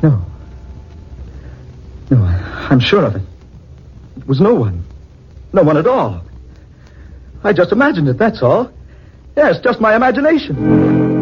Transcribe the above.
No. No, I'm sure of it. It was no one. No one at all. I just imagined it, that's all. Yes, just my imagination.